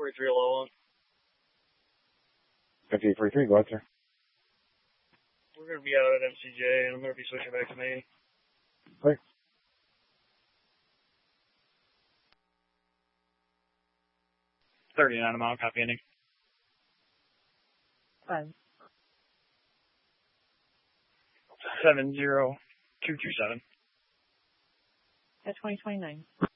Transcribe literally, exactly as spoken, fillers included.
forty-three, low one. fifty-eight forty-three, go ahead, sir. We're going to be out at M C J, and I'm going to be switching back to Maine. Clear. thirty-nine, I'm out, copy ending. Five. seven zero two two seven. At twenty twenty-nine.